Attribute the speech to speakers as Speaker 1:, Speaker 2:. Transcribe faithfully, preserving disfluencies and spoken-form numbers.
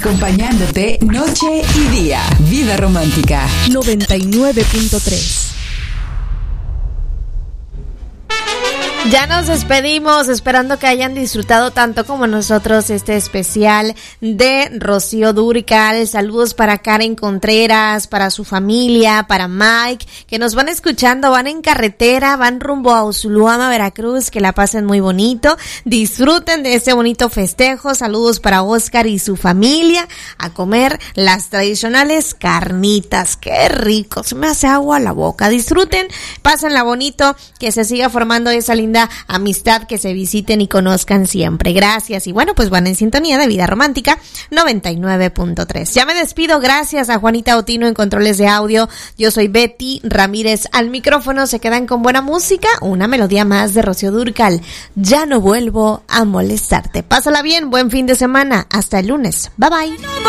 Speaker 1: Acompañándote noche y día. Vida Romántica
Speaker 2: noventa y nueve punto tres.
Speaker 3: Ya nos despedimos, esperando que hayan disfrutado tanto como nosotros este especial de Rocío Dúrcal. Saludos para Karen Contreras, para su familia, para Mike, que nos van escuchando, van en carretera, van rumbo a Usuluama, Veracruz. Que la pasen muy bonito, disfruten de este bonito festejo. Saludos para Oscar y su familia, a comer las tradicionales carnitas. Qué rico, se me hace agua a la boca. Disfruten, pásenla bonito, que se siga formando esa linda amistad, que se visiten y conozcan siempre. Gracias. Y bueno, pues van en sintonía de Vida Romántica noventa y nueve punto tres. Ya me despido. Gracias a Juanita Otino en controles de audio. Yo soy Betty Ramírez al micrófono. Se quedan con buena música. Una melodía más de Rocío Dúrcal. Ya no vuelvo a molestarte. Pásala bien. Buen fin de semana. Hasta el lunes. Bye bye.